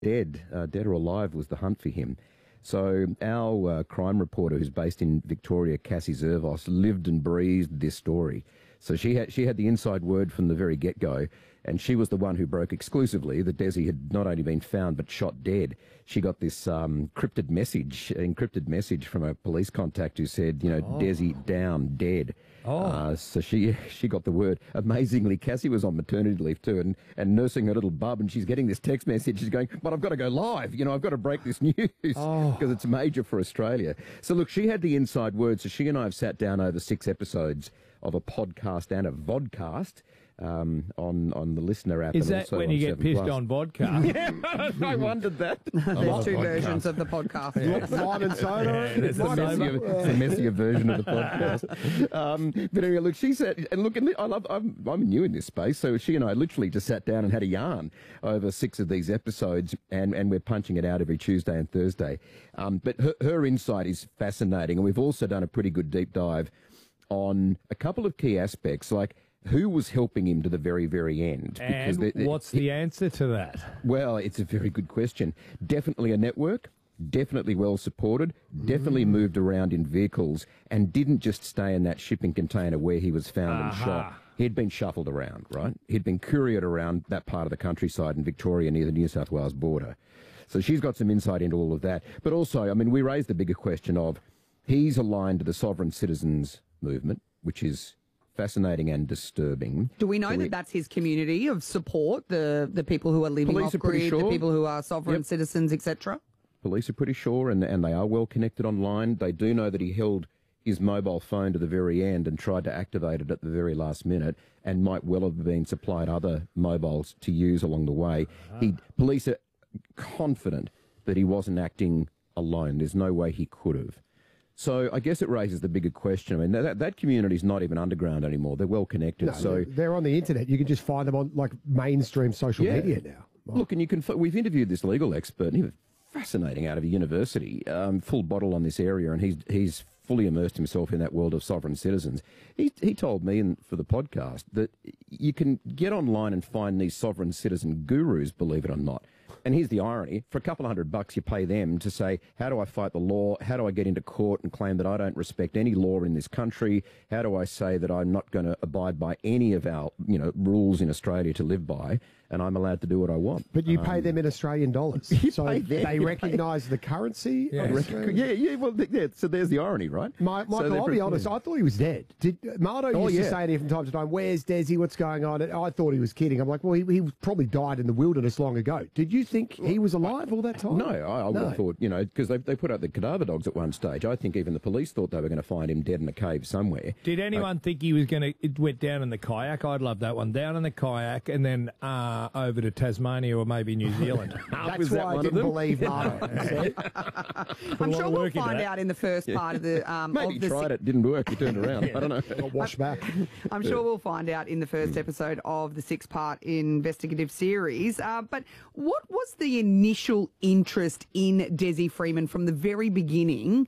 dead or alive was the hunt for him. So our crime reporter, who's based in Victoria, Cassie Zervos, lived and breathed this story. So she had the inside word from the very get-go, and she was the one who broke exclusively that Desi had not only been found but shot dead. She got this encrypted message from a police contact who said, Desi down, dead. So she got the word. Amazingly, Cassie was on maternity leave too and nursing her little bub, and she's getting this text message. She's going, but I've got to go live. I've got to break this news because it's major for Australia. So look, she had the inside word. So she and I have sat down over 6 episodes of a podcast and a vodcast on the Listener app. Is that when you get pissed on vodka? Yeah, I wondered that. There's 2 versions of the podcast. Wine and soda. It's a messier version of the podcast. But anyway, look, she said, and look, I'm new in this space, so she and I literally just sat down and had a yarn over 6 of these episodes, and we're punching it out every Tuesday and Thursday. But her insight is fascinating, and we've also done a pretty good deep dive on a couple of key aspects, like who was helping him to the very, very end. And what's the answer to that? Well, it's a very good question. Definitely a network, definitely well supported, definitely moved around in vehicles, and didn't just stay in that shipping container where he was found and shot. He'd been shuffled around, right? He'd been couriered around that part of the countryside in Victoria near the New South Wales border. So she's got some insight into all of that. But also, we raised the bigger question of he's aligned to the sovereign citizens movement, which is fascinating and disturbing. Do we know that that's his community of support, the people who are living off-grid, the people who are sovereign citizens, etc.? Police are pretty sure, and they are well connected online. They do know that he held his mobile phone to the very end and tried to activate it at the very last minute, and might well have been supplied other mobiles to use along the way. Police are confident that he wasn't acting alone. There's no way he could have. So I guess it raises the bigger question. That community's not even underground anymore. They're well connected. No, so they're on the internet. You can just find them on mainstream social media now. Wow. Look, and we've interviewed this legal expert, and he was fascinating, out of a university, full bottle on this area, and he's fully immersed himself in that world of sovereign citizens. He told me for the podcast that you can get online and find these sovereign citizen gurus, believe it or not. And here's the irony. For a couple of $100 you pay them to say, how do I fight the law? How do I get into court and claim that I don't respect any law in this country? How do I say that I'm not going to abide by any of our rules in Australia to live by, and I'm allowed to do what I want? But you pay them in Australian dollars. So they recognise the currency? Yeah. So there's the irony, right? Michael, I'll be honest, I thought he was dead. Mardo used to say to me from time to time, where's Desi, what's going on? And I thought he was kidding. I'm like, well, he probably died in the wilderness long ago. Did you think he was alive all that time? No, I would have thought, because they put out the cadaver dogs at one stage. I think even the police thought they were going to find him dead in a cave somewhere. Did anyone think he was it went down in the kayak? I'd love that one. Down in the kayak and then over to Tasmania or maybe New Zealand. That's why I didn't believe Mardo. I'm sure we'll find out in the first part of the... maybe he tried it, didn't work, he turned around. I don't know. Got washed back. I'm sure we'll find out in the first episode of the 6-part investigative series. But what was the initial interest in Desi Freeman from the very beginning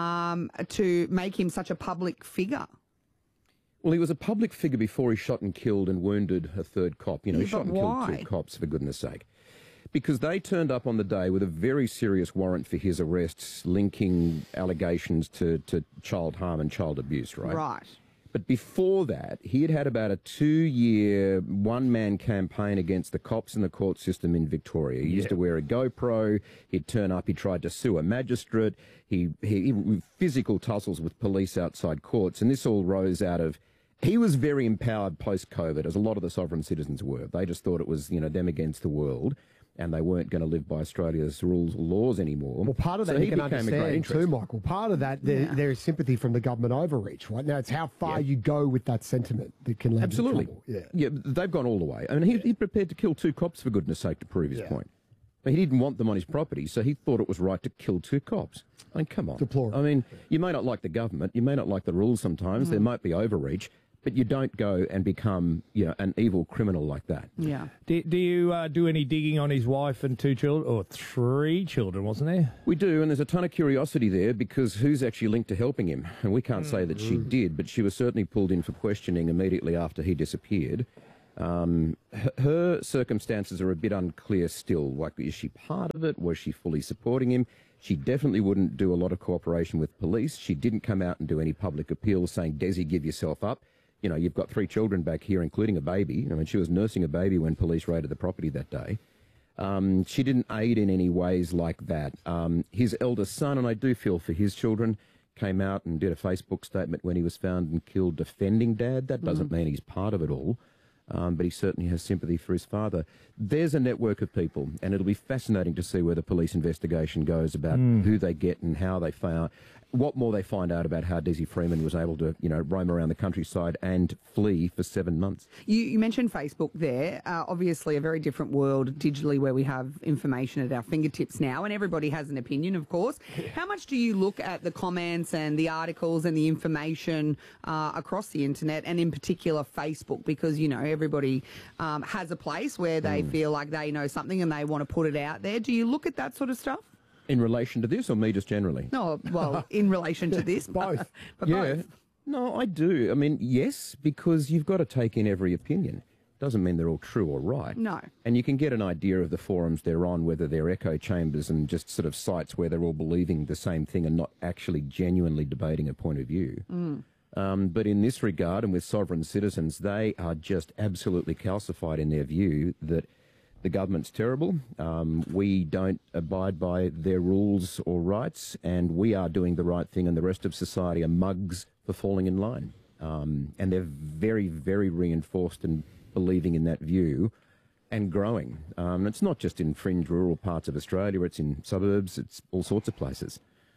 to make him such a public figure? Well, he was a public figure before he shot and killed and wounded a third cop. He shot and killed 2 cops, for goodness sake. Because they turned up on the day with a very serious warrant for his arrests, linking allegations to child harm and child abuse, right? Right. But before that, he had had about a 2-year one-man campaign against the cops and the court system in Victoria. He used to wear a GoPro. He'd turn up. He tried to sue a magistrate. He physical tussles with police outside courts. And this all rose out of... He was very empowered post-COVID, as a lot of the sovereign citizens were. They just thought it was, them against the world, and they weren't going to live by Australia's rules or laws anymore. Well, part of that you can understand too, Michael. Part of that, there is sympathy from the government overreach, right? Now, it's how far you go with that sentiment that can land in trouble. Yeah, they've gone all the way. He prepared to kill 2 cops, for goodness sake, to prove his point. He didn't want them on his property, so he thought it was right to kill 2 cops. Come on. Deplorable. You may not like the government, you may not like the rules sometimes, there might be overreach, but you don't go and become, an evil criminal like that. Yeah. Do you do any digging on his wife and 2 children, or 3 children, wasn't there? We do, and there's a ton of curiosity there, because who's actually linked to helping him? And we can't say that she did, but she was certainly pulled in for questioning immediately after he disappeared. Her circumstances are a bit unclear still. Like, is she part of it? Was she fully supporting him? She definitely wouldn't do a lot of cooperation with police. She didn't come out and do any public appeals saying, Desi, give yourself up. You know, you've got 3 children back here, including a baby. I mean, she was nursing a baby when police raided the property that day. She didn't aid in any ways like that. His eldest son, and I do feel for his children, came out and did a Facebook statement when he was found and killed defending Dad. That doesn't mean he's part of it all. But he certainly has sympathy for his father. There's a network of people, and it'll be fascinating to see where the police investigation goes about who they get and how they found, what more they find out about how Desi Freeman was able to, you know, roam around the countryside and flee for 7 months. You mentioned Facebook there. Obviously, a very different world digitally where we have information at our fingertips now, and everybody has an opinion, of course. How much do you look at the comments and the articles and the information across the internet, and in particular Facebook? Because, you know, everybody has a place where they feel like they know something and they want to put it out there. Do you look at that sort of stuff? In relation to this, or me just generally? No, well, in relation to this, Both. But Yeah. both. No, I do. I mean, yes, because you've got to take in every opinion. Doesn't mean they're all true or right. No. And you can get an idea of the forums they're on, whether they're echo chambers and just sort of sites where they're all believing the same thing and not actually genuinely debating a point of view. But in this regard, and with sovereign citizens, they are just absolutely calcified in their view that the government's terrible. We don't abide by their rules or rights, and we are doing the right thing, and the rest of society are mugs for falling in line. And they're very, very reinforced in believing in that view and growing. It's not just in fringe rural parts of Australia, it's in suburbs, it's all sorts of places.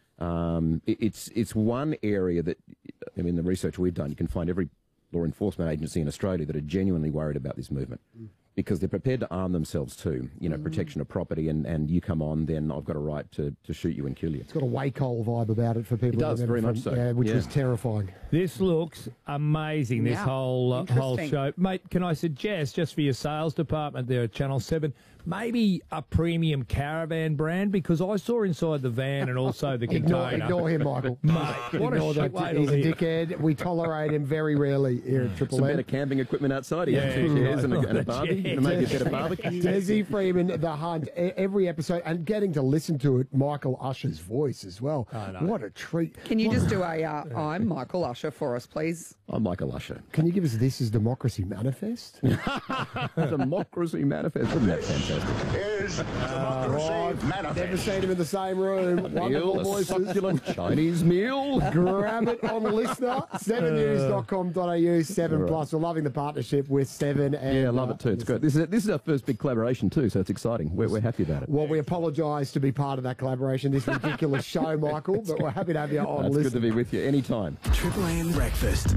It's one area that, I mean, the research we've done, you can find every law enforcement agency in Australia that are genuinely worried about this movement. Because they're prepared to arm themselves too, you know, protection of property, and you come on, then I've got a right to shoot you and kill you. It's got a Wacol vibe about it for people. It does, very much so. Yeah, which Yeah. was terrifying. This looks amazing, this Yeah. whole Interesting. show. Mate, can I suggest, just for your sales department there at Channel 7, maybe a premium caravan brand? Because I saw inside the van and also the container. Ignore him, Michael. Mate, what a Ignore that. shitload He's a of it. dickhead. We tolerate him very rarely here at Triple Some M. better camping equipment outside. He Yeah, had 2 chairs and a right. barbie, and maybe a better barbecue. Desi Freeman, The Hunt, every episode, and getting to listen to it, Michael Usher's voice as well. What a treat. Can you just do a I'm Michael Usher for us, please? I'm Michael Usher. Can you give us This Is Democracy Manifest? Democracy Manifest. Isn't that fantastic? Here's Democracy Manifest. Never seen him in the same room. Wonderful Meal, a voices. succulent Chinese meal. Grab it on Listener, 7news.com.au, 7 Plus. We're loving the partnership with 7. And, Yeah, I love it too. It's great. This is our first big collaboration too, so it's exciting. We're happy about it. Well, we apologise to be part of that collaboration, this ridiculous show, Michael, but we're happy to have you on It's Listener. good to be with you anytime. Triple M Breakfast.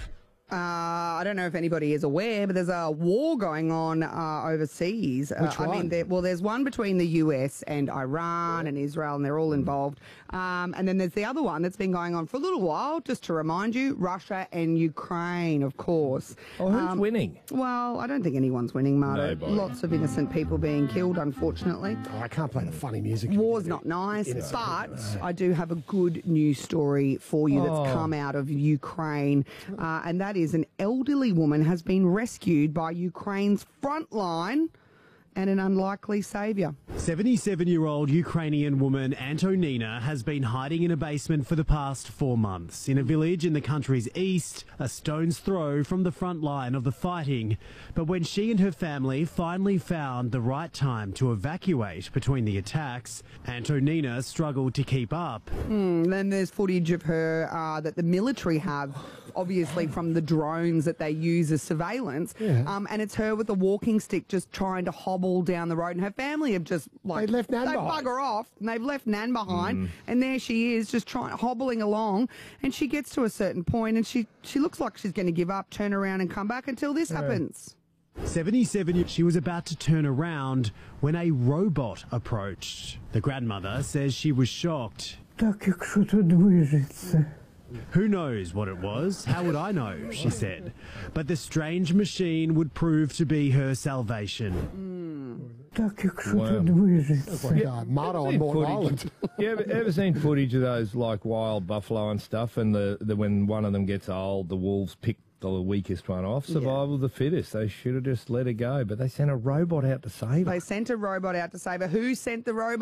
I don't know if anybody is aware, but there's a war going on overseas. Which I one? mean, there's one between the US and Iran and Israel, and they're all involved. And then there's the other one that's been going on for a little while, just to remind you, Russia and Ukraine, of course. Oh, who's winning? Well, I don't think anyone's winning, Marto. Nobody. Lots of innocent people being killed, unfortunately. Oh, I can't play the funny music. War's not nice, but I do have a good news story for you that's come out of Ukraine, and that is an elderly woman has been rescued by Ukraine's front line and an unlikely saviour. 77-year-old Ukrainian woman Antonina has been hiding in a basement for the past 4 months in a village in the country's east, a stone's throw from the front line of the fighting. But when she and her family finally found the right time to evacuate between the attacks, Antonina struggled to keep up. Then there's footage of her that the military have, obviously from the drones that they use as surveillance, and it's her with a walking stick just trying to hobble down the road, and her family have just They left Nan they behind. bugger off, and they've left Nan behind, and there she is just hobbling along, and she gets to a certain point, and she looks like she's going to give up, turn around and come back until this happens. 77, she was about to turn around when a robot approached. The grandmother says she was shocked. Who knows what it was? How would I know? She said. But the strange machine would prove to be her salvation. It's like Marto on Morton Island. You ever seen footage of those like wild buffalo and stuff, and the when one of them gets old, the wolves pick the weakest one off. Survival of the fittest. They should have just let her go, but they sent a robot out to save her. They sent a robot out to save her. Who sent the robot?